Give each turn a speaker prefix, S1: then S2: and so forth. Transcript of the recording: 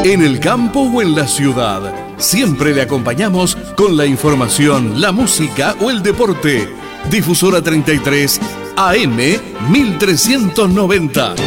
S1: en el campo o en la ciudad. Siempre le acompañamos con la información, la música o el deporte. Difusora 33 AM 1390.